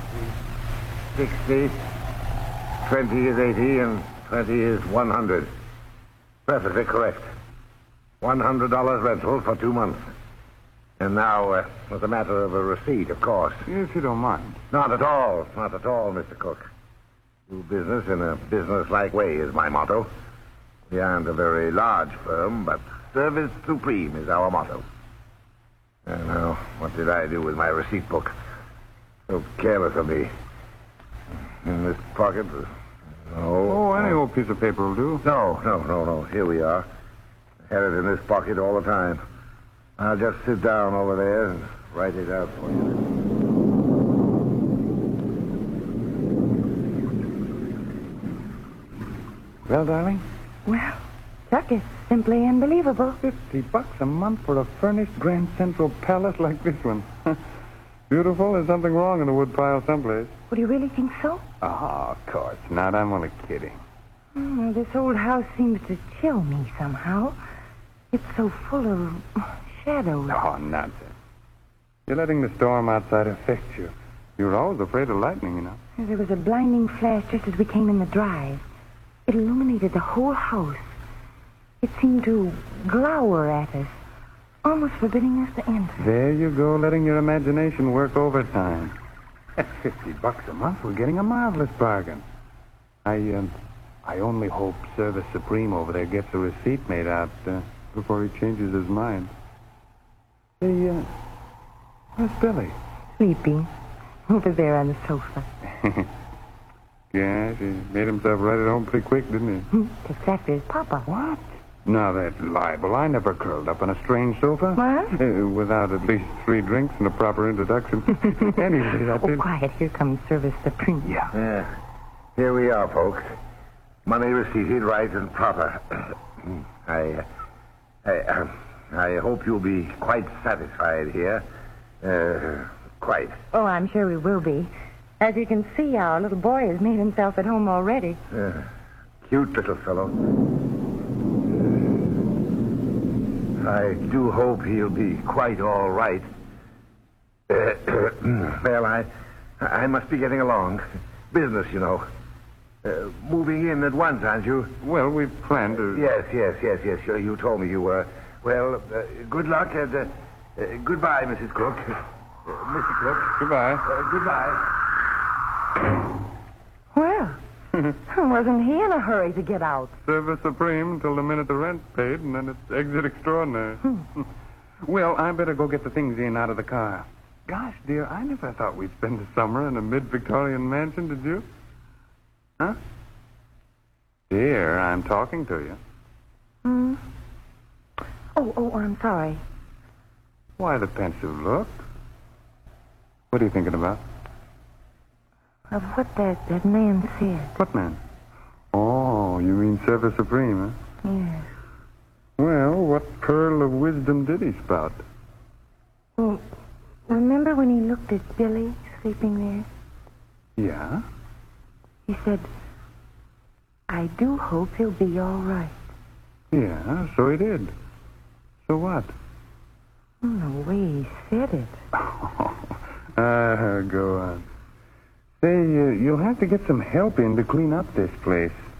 60, 20 is 80, and 20 is 100. Perfectly correct. $100 rental for 2 months. And now, as a matter of a receipt, of course. If you don't mind. Not at all, Mr. Cook. Do business in a business-like way is my motto. We aren't a very large firm, but service supreme is our motto. And now, what did I do with my receipt book? So careless of me. In this pocket? No. Oh, any old piece of paper will do. No. Here we are. I had it in this pocket all the time. I'll just sit down over there and write it out for you. Well, darling? Well, Chuck, it's simply unbelievable. $50 a month for a furnished Grand Central Palace like this one. Beautiful. There's something wrong in the woodpile someplace. Would you really think so? Oh, of course not. I'm only kidding. Well, this old house seems to chill me somehow. It's so full of shadows. Oh, nonsense. You're letting the storm outside affect you. You were always afraid of lightning, you know. There was a blinding flash just as we came in the drive. It illuminated the whole house. It seemed to glower at us, almost forbidding us to enter. There you go, letting your imagination work overtime. At $50 a month, we're getting a marvelous bargain. I only hope Service Supreme over there gets a receipt made out before he changes his mind. Hey, where's Billy? Sleeping. Over there on the sofa. Yeah, he made himself right at home pretty quick, didn't he? Exactly as Papa. What? Now, that's libel. I never curled up on a strange sofa. What? Without at least 3 drinks and a proper introduction. Anyway, that's it. Quiet. Here comes Service Supreme. Yeah. Here we are, folks. Money receipted right and proper. I hope you'll be quite satisfied here. Quite. Oh, I'm sure we will be. As you can see, our little boy has made himself at home already. Cute little fellow. I do hope he'll be quite all right. Well, I must be getting along. Business, you know. Moving in at once, aren't you? Well, we planned to... Yes. Sure, you told me you were. Well, good luck and goodbye, Mrs. Cook. Mr. Cook. Goodbye. Goodbye. Well, wasn't he in a hurry to get out? Service Supreme until the minute the rent's paid, and then it's exit extraordinary. Well, I better go get the things in out of the car. Gosh, dear, I never thought we'd spend the summer in a mid-Victorian mansion, did you? Huh? Dear, I'm talking to you. Oh, I'm sorry. Why the pensive look? What are you thinking about? Of what that man said. What man? Oh, you mean Service Supreme, huh? Yes. Well, what pearl of wisdom did he spout? Well, remember when he looked at Billy sleeping there? Yeah? He said, I do hope he'll be all right. Yeah, so he did. So what? The way he said it. Go on. Say, you'll have to get some help in to clean up this place.